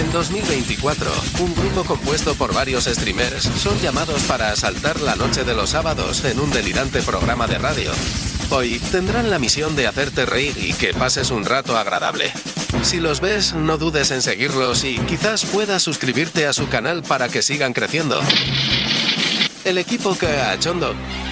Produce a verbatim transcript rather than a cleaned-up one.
En dos mil veinticuatro, un grupo compuesto por varios streamers son llamados para asaltar la noche de los sábados en un delirante programa de radio. Hoy tendrán la misión de hacerte reír y que pases un rato agradable. Si los ves, no dudes en seguirlos y quizás puedas suscribirte a su canal para que sigan creciendo. El equipo Cachondo